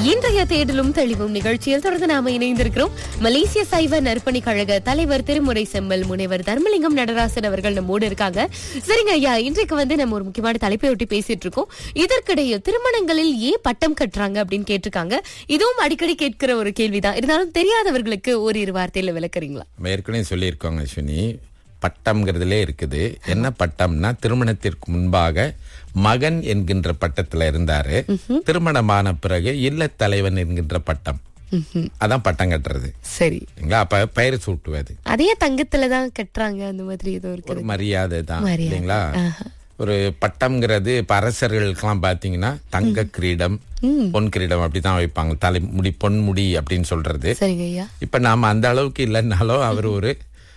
இன்றைய தேடலும் தெளிவும் நிகழ்ச்சியில் தொடர்ந்து நாம இணைந்திருக்கிறோம். மலேசிய சைவ நற்பணி கழக தலைவர் திருமுறை செம்மல் முனைவர் தர்மலிங்கம் நடராசன் அவர்கள் நம்மோடு இருக்காங்க. சரிங்க ஐயா, இன்றைக்கு நம்ம ஒரு முக்கியமான தலைப்பை ஒட்டி பேசிட்டு இருக்கோம். இதற்கிடையே திருமணங்களில் ஏன் பட்டம் கட்டுறாங்க அப்படின்னு கேட்டிருக்காங்க. இதுவும் அடிக்கடி கேட்கிற ஒரு கேள்விதான். இருந்தாலும் தெரியாதவர்களுக்கு ஒரு இரு வார்த்தையில விளக்குறீங்களா? ஏற்கனவே சொல்லியிருக்கோங்க அஸ்வினி, பட்டம்ங்கிறதுலே இருக்குது. என்ன பட்டம்னா, திருமணத்திற்கு முன்பாக மகன் என்கின்ற பட்டத்துல இருந்தாரு, திருமணமான பிறகு இல்ல தலைவன் என்கின்ற பட்டம். அதான் பட்டம் கட்டுறது. சரி, அப்ப பெயர் சூட்டுவது அதே தங்கத்துலதான் கட்டுறாங்க. அந்த மாதிரி ஏதோ ஒரு மரியாதை தான் இல்லைங்களா? ஒரு பட்டம்ங்கிறது இப்ப அரசர்களுக்கெல்லாம் பாத்தீங்கன்னா தங்க கிரீடம், பொன் கிரீடம் அப்படிதான் வைப்பாங்க. தலைமுடி பொன்முடி அப்படின்னு சொல்றது. இப்ப நாம அந்த அளவுக்கு இல்லைன்னாலும் அவர் ஒரு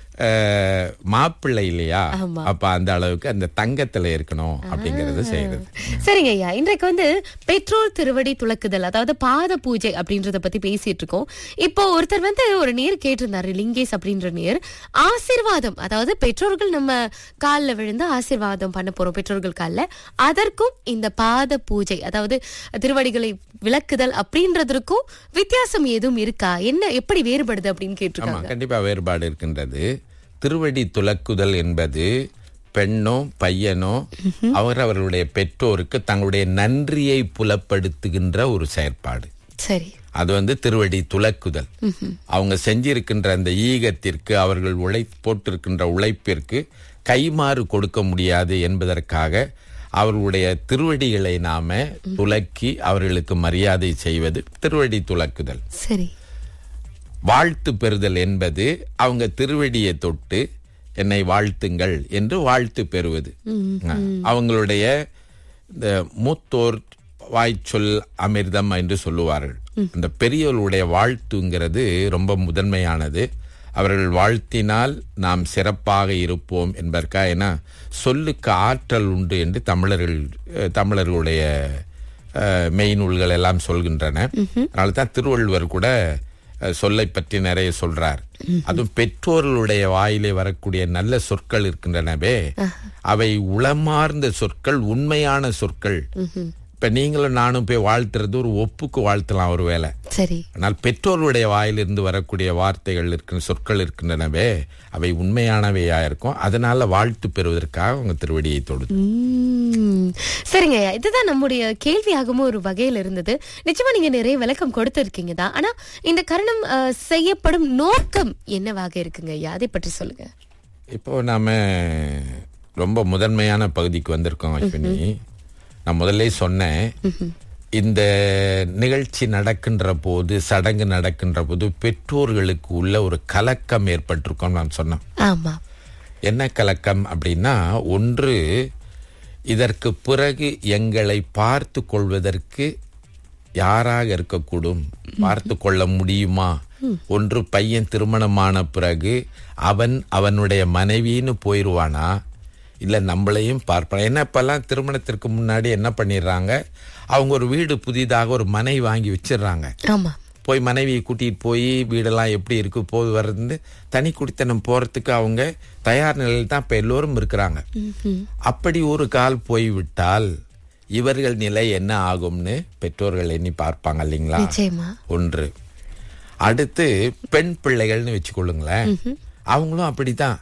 மாப்பிள்ளை இல்லையா? அப்ப அந்த அளவுக்கு அந்த தங்கத்துல இருக்கணும் அப்படிங்கறது செய்யறது. சரிங்க ஐயா, இன்றைக்கு பெற்றோர் திருவடி துலக்குதல், அதாவது பாத பூஜை அப்படின்றத பத்தி பேசிட்டு இருக்கோம். இப்போ ஒருத்தர் ஒரு நேர் கேட்டிருந்தாரு, லிங்கேஷ் அப்படின்ற நேர். ஆசீர்வாதம், அதாவது பெற்றோர்கள் நம்ம காலில் விழுந்து ஆசீர்வாதம் பண்ண போறோம் பெற்றோர்கள் காலில், அதற்கும் இந்த பாத பூஜை அதாவது திருவடிகளை விளக்குதல் அப்படின்றதுக்கும் வித்தியாசம் எதுவும் இருக்கா? என்ன, எப்படி வேறுபடுது அப்படின்னு கேட்டிருக்காங்க. கண்டிப்பா வேறுபாடு இருக்கின்றது. திருவடி துலக்குதல் என்பது பெண்ணோ பையனோ அவர்களுடைய பெற்றோருக்கு தங்களுடைய நன்றியை புலப்படுத்துகின்ற ஒரு செயற்பாடு. சரி, அது திருவடி துலக்குதல். அவங்க செஞ்சிருக்கின்ற அந்த ஈகத்திற்கு, அவர்கள் போட்டிருக்கின்ற உழைப்பிற்கு கைமாறு கொடுக்க முடியாது என்பதற்காக அவர்களுடைய திருவடிகளை நாம துலக்கி அவர்களுக்கு மரியாதை செய்வது திருவடி துலக்குதல். சரி. வாழ்த்து பெறுதல் என்பது அவங்க திருவடியை தொட்டு என்னை வாழ்த்துங்கள் என்று வாழ்த்து பெறுவது. அவங்களுடைய இந்த மூத்தோர் வாய்ச்சொல் அமிர்தம் என்று சொல்லுவார்கள். அந்த பெரியவர்களுடைய வாழ்த்துங்கிறது ரொம்ப முதன்மையானது. அவர்கள் வாழ்த்தினால் நாம் சிறப்பாக இருப்போம் என்பதற்காக, ஏன்னா சொல்லுக்கு ஆற்றல் உண்டு என்று தமிழர்களுடைய மெய்நூல்கள் எல்லாம் சொல்கின்றன. அதனால தான் திருவள்ளுவர் கூட சொல்லை பற்றி நிறைய சொல்றார். அதுவும் பெற்றோர்களுடைய வாயிலே வரக்கூடிய நல்ல சொற்கள் இருக்கின்றனவே, அவை உளமார்ந்த சொற்கள், உண்மையான சொற்கள். இப்ப நீங்களும் நானும் போய் வாழ்த்துறது ஒரு ஒப்புக்கு வாழ்த்தலாம் ஒரு வேலை. சரி. ஆனால் பெற்றோர்களுடைய வாயிலிருந்து வரக்கூடிய வார்த்தைகள் சொற்கள் இருக்கின்றனவே, அவை உண்மையானவையா இருக்கும். அதனால வாழ்த்து பெறுவதற்காக அவங்க திருவடியை தொடுது. சரிங்க, இதுதான் நம்முடைய கேள்வியாகவும் ஒரு வகையில் இருந்தது. நிச்சயமா நீங்க நிறைய விளக்கம் கொடுத்திருக்கீங்க தான். ஆனா இந்த கரணம் செய்யப்படும் நோக்கம் என்னவாக இருக்குங்க ஐயா, அதை பற்றி சொல்லுங்க. இப்போ நாம ரொம்ப முதன்மையான பகுதிக்கு வந்திருக்கோம் அஸ்வினி. நான் முதல்ல சொன்னேன், இந்த நிகழ்ச்சி நடக்கின்ற போது, சடங்கு நடக்கின்ற போது பெற்றோர்களுக்கு உள்ள ஒரு கலக்கம் ஏற்பட்டிருக்கோம் நான் சொன்னேன். ஆமா. என்ன கலக்கம் அப்படின்னா, ஒன்று, இதற்கு பிறகு எங்களை பார்த்து கொள்வதற்கு யாராக இருக்கக்கூடும், பார்த்து கொள்ள முடியுமா? ஒன்று, பையன் திருமணமான பிறகு அவனுடைய மனைவின்னு போயிடுவானா, இல்ல நம்மளையும் பார்ப்பான். என்ன இப்பெல்லாம் திருமணத்திற்கு முன்னாடி என்ன பண்ணிடுறாங்க, அவங்க ஒரு வீடு புதிதாக ஒரு மனை வாங்கி வச்சிடுறாங்க. போய் மனைவியை கூட்டிட்டு போய் வீடெல்லாம் எப்படி இருக்கு போது வர்றது, தனி குடித்தனம் போறதுக்கு அவங்க தயார் நிலையில் தான் இப்ப எல்லோரும் இருக்கிறாங்க. அப்படி ஒரு கால் போய்விட்டால் இவர்கள் நிலை என்ன ஆகும்னு பெற்றோர்கள் எண்ணி பார்ப்பாங்க இல்லைங்களா? ஒன்று. அடுத்து, பெண் பிள்ளைகள்னு வச்சுக்கொள்ளுங்களேன், அவங்களும் அப்படித்தான்.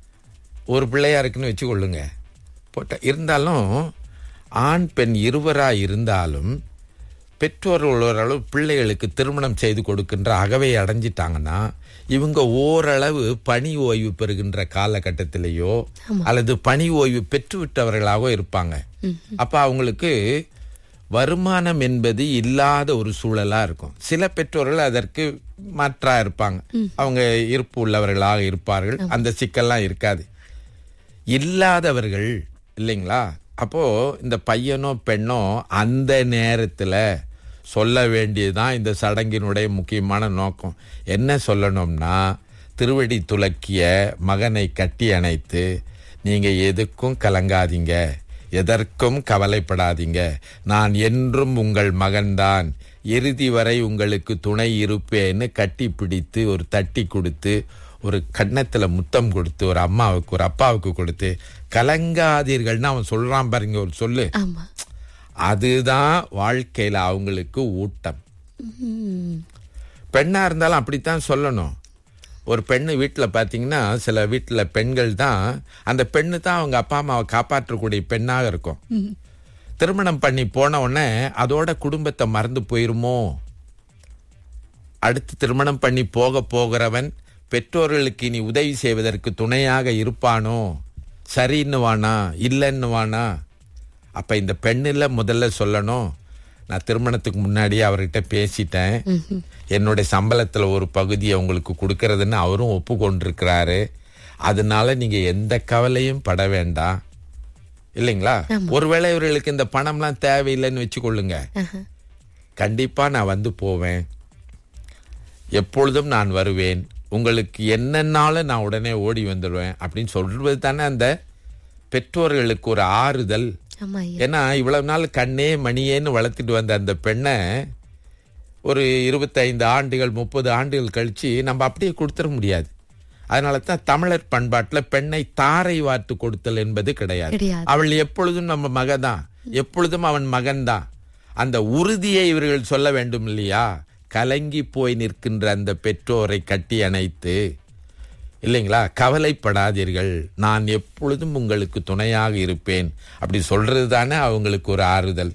ஒரு பிள்ளையா இருக்குன்னு வச்சுக்கொள்ளுங்க, இருந்தாலும் ஆண் பெண் இருவரா இருந்தாலும் பெற்றோர்கள் ஓரளவு பிள்ளைகளுக்கு திருமணம் செய்து கொடுக்கின்ற அகவை அடைஞ்சிட்டாங்கன்னா, இவங்க ஓரளவு பணி ஓய்வு பெறுகின்ற காலகட்டத்திலேயோ அல்லது பணி ஓய்வு பெற்றுவிட்டவர்களாக இருப்பாங்க. அப்ப அவங்களுக்கு வருமானம் என்பது இல்லாத ஒரு சூழலா இருக்கும். சில பெற்றோர்கள் அதற்கு மாற்றா இருப்பாங்க, அவங்க இருப்பு உள்ளவர்களாக இருப்பார்கள், அந்த சிக்கல்லாம் இருக்காது. இல்லாதவர்கள் இல்லைங்களா, அப்போ இந்த பையனோ பெண்ணோ அந்த நேரத்துல சொல்ல வேண்டியதுதான் இந்த சடங்கினுடைய முக்கியமான நோக்கம். என்ன சொல்லணும்னா, திருவடி துலக்கிய மகனை கட்டி அணைத்து, நீங்க எதுக்கும் கலங்காதீங்க, எதற்கும் கவலைப்படாதீங்க, நான் என்றும் உங்கள் மகன்தான், இறுதி வரை உங்களுக்கு துணை இருப்பேன்னு கட்டி பிடித்து ஒரு தட்டி கொடுத்து ஒரு கன்னத்துல முத்தம் கொடுத்து ஒரு அம்மாவுக்கு ஒரு அப்பாவுக்கு கொடுத்து கலங்காதீர்கள்னு அவன் சொல்றான் பாருங்க ஒரு சொல்லு, அதுதான் வாழ்க்கையில அவங்களுக்கு ஊட்டம். பெண்ணா இருந்தாலும் அப்படித்தான் சொல்லணும். ஒரு பெண்ணு வீட்டுல பாத்தீங்கன்னா, சில வீட்டுல பெண்கள் தான், அந்த பெண்ணு தான் அவங்க அப்பா அம்மாவை காப்பாற்றக்கூடிய பெண்ணாக இருக்கும். திருமணம் பண்ணி போன உடனே அதோட குடும்பத்தை மறந்து போயிருமோ, அடுத்து திருமணம் பண்ணி போகிறவன் பெற்றோர்களுக்கு இனி உதவி செய்வதற்கு துணையாக இருப்பானோ, சரின்னு வானா இல்லைன்னு வானா. அப்ப இந்த பெண்ணுல முதல்ல சொல்லணும், நான் திருமணத்துக்கு முன்னாடியே அவர்கிட்ட பேசிட்டேன், என்னுடைய சம்பளத்துல ஒரு பகுதியை உங்களுக்கு கொடுக்கறதுன்னு அவரும் ஒப்புக்கொண்டிருக்கிறாரு, அதனால நீங்க எந்த கவலையும் பட வேண்டாம், இல்லைங்களா? ஒருவேளை இவர்களுக்கு இந்த பணம்லாம் தேவையில்லைன்னு வச்சுக்கொள்ளுங்க, கண்டிப்பா நான் வந்து போவேன், எப்பொழுதும் நான் வருவேன், உங்களுக்கு என்னன்னாலும் நான் உடனே ஓடி வந்துடுவேன் அப்படின்னு சொல்றது தானே அந்த பெற்றோர்களுக்கு ஒரு ஆறுதல். ஏன்னா இவ்வளவு நாள் கண்ணே மணியேன்னு வளர்த்துட்டு வந்த அந்த பெண்ணை ஒரு 25 ஆண்டுகள் 30 ஆண்டுகள் கழிச்சு நம்ம அப்படியே கொடுத்துட முடியாது. அதனால தான் தமிழர் பண்பாட்டுல பெண்ணை தாரை வார்த்து கொடுத்தல் என்பது கிடையாது. அவள் எப்பொழுதும் நம்ம மகதான், எப்பொழுதும் அவன் மகன்தான். அந்த உறுதியை இவர்கள் சொல்ல வேண்டும் இல்லையா? கலங்கி போய் நிற்கின்ற அந்த பெற்றோரை கட்டி அணைத்து, இல்லைங்களா, கவலைப்படாதீர்கள், நான் எப்பொழுதும் உங்களுக்கு துணையாக இருப்பேன் அப்படி சொல்றது தானே அவங்களுக்கு ஒரு ஆறுதல்.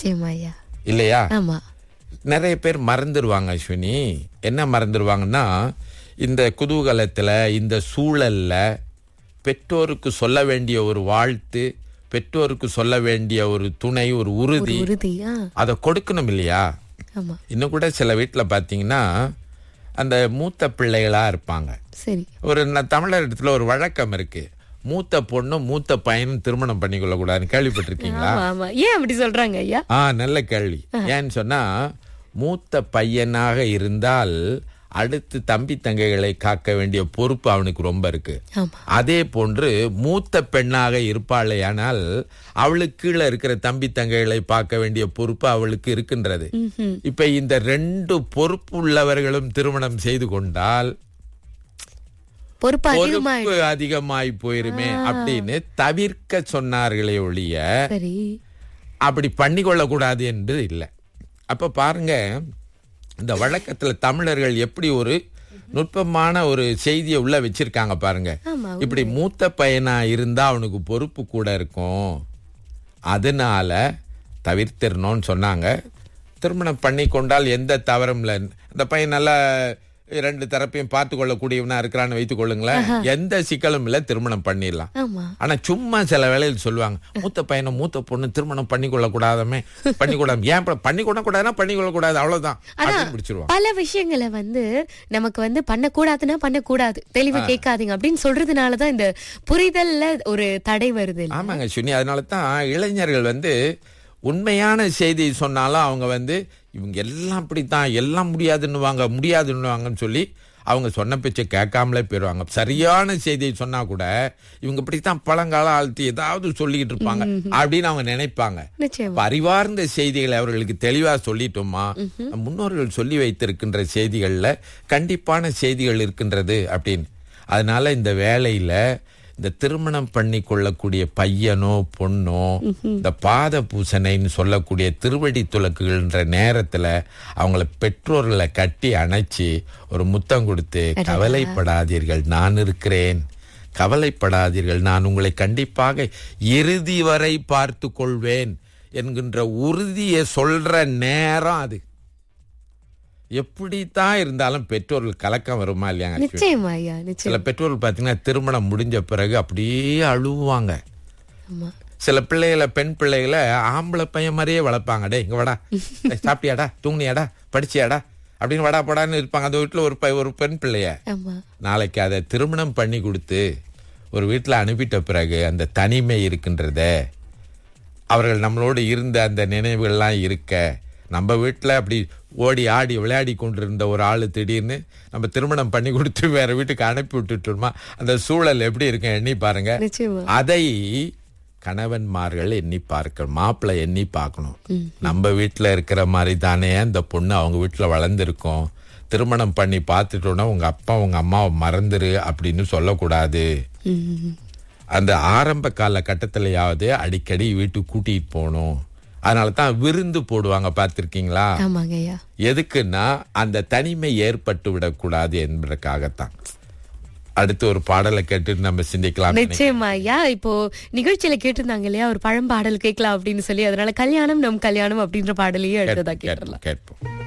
இல்லையா? நிறைய பேர் மறந்துடுவாங்க அஸ்வினி. என்ன மறந்துடுவாங்கன்னா, இந்த குதூகலத்துல இந்த சூழல்ல பெற்றோருக்கு சொல்ல வேண்டிய ஒரு வாழ்த்து, பெற்றோருக்கு சொல்ல வேண்டிய ஒரு துணை, ஒரு உறுதி, அதை கொடுக்கணும் இல்லையா? இன்னும் கூட சில வீட்டுல பாத்தீங்கன்னா அந்த மூத்த பிள்ளைகளா இருப்பாங்க. ஒரு தமிழர் இடத்துல ஒரு வழக்கம் இருக்கு, மூத்த பொண்ணு மூத்த பையனும் திருமணம் பண்ணிக்கொள்ள கூடாதுன்னு. கேள்விப்பட்டிருக்கீங்களா? ஏன் அப்படி சொல்றாங்க ஐயா? நல்ல கேள்வி. ஏன்னு சொன்னா, மூத்த பையனாக இருந்தால் அடுத்து தம்பி தங்கைகளை காக்க வேண்டிய பொறுப்பு அவனுக்கு ரொம்ப இருக்கு. அதே போன்று மூத்த பெண்ணாக இருப்பாளேயானால் அவளுக்கு கீழே இருக்கிற தம்பி தங்கைகளை பார்க்க வேண்டிய பொறுப்பு அவளுக்கு இருக்கின்றது. இப்ப இந்த 2 பொறுப்பு உள்ளவர்களும் திருமணம் செய்து கொண்டால் பொறுப்பு அதிகமாய் போயிருமே அப்படின்னு தவிர்க்க சொன்னார்களே ஒழிய அப்படி பண்ணிக்கொள்ள கூடாது என்று இல்லை. அப்ப பாருங்க, இந்த வழக்கத்துல தமிழர்கள் எப்படி ஒரு நுட்பமான ஒரு செய்தியை உள்ள வச்சிருக்காங்க பாருங்க. இப்படி மூத்த பையனா இருந்தா அவனுக்கு பொறுப்பு கூட இருக்கும், அதனால தவிர்த்திடணும்னு சொன்னாங்க. திருமணம் பண்ணி கொண்டால் எந்த தவறும் இல்லை. இந்த பையன் நல்லா 2 தரப்பையும் பார்த்து கொள்ளக்கூடியவனா இருக்கிறான்னு வைத்துக் கொள்ளுங்களேன், எந்த சிக்கலும் இல்ல, திருமணம் பண்ணிடலாம். ஆனா சும்மா சில வேளையில் சொல்லுவாங்க, மூத்த பையனும் மூத்த பொண்ணு திருமணம் பண்ணிக்கொள்ள கூடாதமே, பண்ணிக்கூடாது, ஏன் பண்ணிக்கொள்ள கூடாதுன்னா பண்ணிக்கொள்ள கூடாது, அவ்வளவுதான் பிடிச்சிருவாங்க. பல விஷயங்களை நமக்கு பண்ணக்கூடாதுன்னா பண்ணக்கூடாது, தெளிவா கேட்காதீங்க அப்படின்னு சொல்றதுனாலதான் இந்த புரிதல்ல ஒரு தடை வருது. ஆமாங்க சுனி, அதனாலதான் இளைஞர்கள் உண்மையான செய்தி சொன்னாலும் அவங்க இவங்க எல்லாம் இப்படித்தான், எல்லாம் முடியாதுன்னுவாங்கன்னு சொல்லி அவங்க சொன்ன பேச்சை கேட்காமலே போயிடுவாங்க. சரியான செய்தியை சொன்னா கூட இவங்க இப்படித்தான் பழங்கால ஆழ்த்தி ஏதாவது சொல்லிக்கிட்டு இருப்பாங்க அப்படின்னு அவங்க நினைப்பாங்க. அறிவார்ந்த செய்திகளை அவர்களுக்கு தெளிவா சொல்லிட்டோமா, முன்னோர்கள் சொல்லி வைத்திருக்கின்ற செய்திகள்ல கண்டிப்பான செய்திகள் இருக்கின்றது அப்படின்னு. அதனால இந்த வேலையில இந்த திருமணம் பண்ணி கொள்ளக்கூடிய பையனோ பொண்ணோ இந்த பாத பூசணைன்னு சொல்லக்கூடிய திருவடி துலக்குகின்ற நேரத்துல அவங்கள பெற்றோர்களை கட்டி அணைச்சி ஒரு முத்தம் கொடுத்து, கவலைப்படாதீர்கள் நான் இருக்கிறேன், கவலைப்படாதீர்கள் நான் உங்களை கண்டிப்பாக இறுதி வரை பார்த்து கொள்வேன் என்கின்ற உறுதியை சொல்ற நேரம் அது. எப்படித்தான் இருந்தாலும் பெற்றோர்கள் கலக்கம் வருமா இல்லையாங்க? சில பெற்றோர்கள் பாத்தீங்கன்னா திருமணம் முடிஞ்ச பிறகு அப்படியே அழுவாங்க. சில பிள்ளைகளை, பெண் பிள்ளைகளை ஆம்பளை பையன் மாதிரியே வளர்ப்பாங்க. டே இங்க வாடா, சாப்பிட்டியாடா, தூங்குனியாடா, படிச்சியாடா அப்படின்னு வாடா போடான்னு இருப்பாங்க. அந்த வீட்டுல ஒரு பெண் பிள்ளைய நாளைக்கு அதை திருமணம் பண்ணி கொடுத்து ஒரு வீட்டுல அனுப்பிட்ட பிறகு அந்த தனிமை இருக்கின்றத, அவர்கள் நம்மளோடு இருந்த அந்த நினைவுகள்லாம் இருக்க, நம்ம வீட்டுல அப்படி ஓடி ஆடி விளையாடி கொண்டிருந்த ஒரு ஆளு திடீர்னு நம்ம திருமணம் பண்ணி கொடுத்து வேற வீட்டுக்கு அனுப்பி விட்டுட்டோமா, அந்த சூழல் எப்படி இருக்கு எண்ணி பாருங்க. அதை கணவன்மார்கள் எண்ணி பார்க்க, மாப்பிள்ளை எண்ணி பார்க்கணும். நம்ம வீட்டுல இருக்கிற மாதிரி தானே அந்த பொண்ணு அவங்க வீட்டுல வளர்ந்துருக்கோம், திருமணம் பண்ணி பார்த்துட்டோன்னா உங்க அப்பா உங்க அம்மாவை மறந்துரு அப்படின்னு சொல்லக்கூடாது. அந்த ஆரம்ப கால கட்டத்திலேயாவது அடிக்கடி வீட்டுக்கு கூட்டிட்டு போகணும். அதனால தான் விருந்து போடுவாங்க, பார்த்திருக்கீங்களா? ஆமாங்க ஐயா. எதுக்குன்னா அந்த தனிமை ஏற்பட்டு விடக்கூடாது என்பதற்காகத்தான். அடுத்து ஒரு பாடலை கேட்டு நம்ம சிந்திக்கலாம். நிச்சயமா ஐயா. இப்போ நிகழ்ச்சியில கேட்டிருந்தாங்க இல்லையா, ஒரு பழம் பாடல் கேட்கலாம் அப்படின்னு சொல்லி, அதனால கல்யாணம் நம் கல்யாணம் அப்படின்ற பாடலையே அடுத்ததா கேட்கலாம். கேட்போம்.